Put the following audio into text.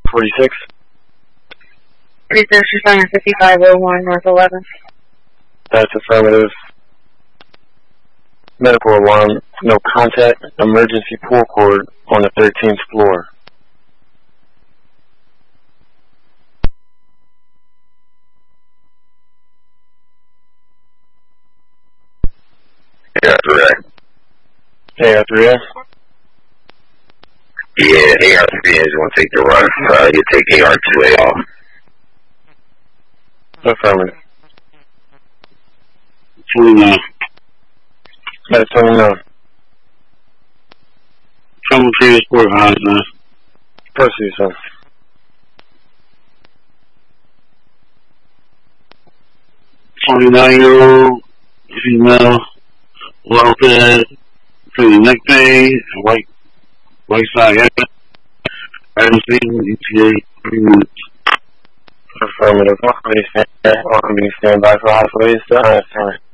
46. Research assignment 5501 North 11th. That's affirmative. Medical alarm, no contact, emergency pull cord on the 13th floor. AR3A. AR3A? Yeah, AR3A is going to take the run. You take AR2A off. Affirmative. 29. That's 29. Trouble transport hotline. Proceed, sir. 29-year-old female, well fed, feeling neck pain, white side head, item statement, ETA, 3 minutes. Affirmative. Army stand by for hospital. Sorry.